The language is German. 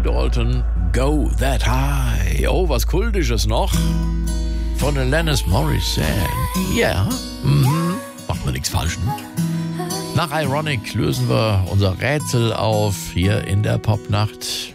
Dalton, Go That High. Oh, was Kultisches noch von Alanis Morissette. Ja, macht man nichts falsch, ne? Nach Ironic lösen wir unser Rätsel auf hier in der Popnacht.